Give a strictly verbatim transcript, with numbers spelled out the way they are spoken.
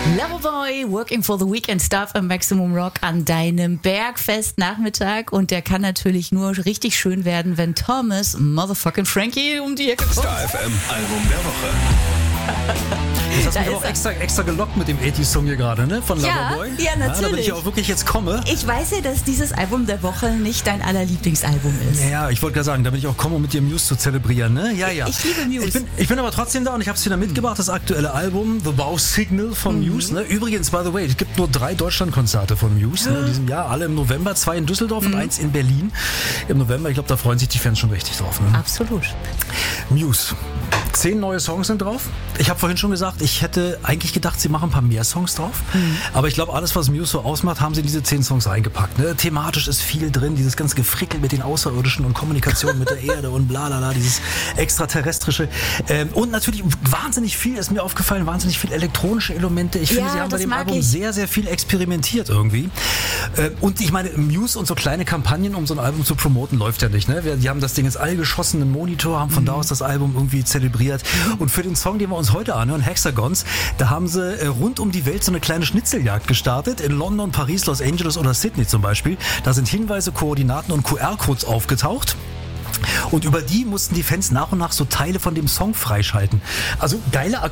Loverboy, Working for the Weekend Stuff im Maximum Rock an deinem Bergfest-Nachmittag. Und der kann natürlich nur richtig schön werden, wenn Thomas Motherfucking Frankie um die Ecke kommt. Star F M Album der Woche. Das hast du mich auch extra, extra gelockt mit dem achtziger-Song hier gerade, ne? Von Ja, Loverboy. ja, natürlich. Ja, damit ich auch wirklich jetzt komme. Ich weiß ja, dass dieses Album der Woche nicht dein allerlieblingsalbum ist. Ja, ich wollte gerade sagen, damit ich auch komme, um mit dir Muse zu zelebrieren, ne? Ja, ja. Ich liebe Muse. Ich bin, ich bin aber trotzdem da und ich habe es wieder mitgebracht, das aktuelle Album The Bow Signal von Mhm. Muse. Ne? Übrigens, by the way, es gibt nur drei Deutschlandkonzerte von Muse ne, in diesem Jahr. Alle im November, zwei in Düsseldorf Mhm. und eins in Berlin. Im November, ich glaube, da freuen sich die Fans schon richtig drauf. Ne? Absolut. Muse. Zehn neue Songs sind drauf. Ich habe vorhin schon gesagt, ich hätte eigentlich gedacht, sie machen ein paar mehr Songs drauf. Mhm. Aber ich glaube, alles, was Muse so ausmacht, haben sie in diese zehn Songs reingepackt. Ne? Thematisch ist viel drin, dieses ganze Gefrickel mit den Außerirdischen und Kommunikation mit der Erde und bla bla bla, dieses Extraterrestrische. Ähm, und natürlich wahnsinnig viel, ist mir aufgefallen, wahnsinnig viel elektronische Elemente. Ich finde, Ja, sie haben bei das dem mag Album ich. sehr, sehr viel experimentiert irgendwie. Äh, und ich meine, Muse und so kleine Kampagnen, um so ein Album zu promoten, läuft ja nicht. Ne? Wir, die haben das Ding ins All geschossen, einen Monitor, haben von Mhm. da aus das Album irgendwie zelebriert. Und für den Song, den wir uns heute anhören, Hexagons, da haben sie äh, rund um die Welt so eine kleine Schnitzeljagd gestartet. In London, Paris, Los Angeles oder Sydney zum Beispiel. Da sind Hinweise, Koordinaten und Q R-Codes aufgetaucht. Und über die mussten die Fans nach und nach so Teile von dem Song freischalten. Also geile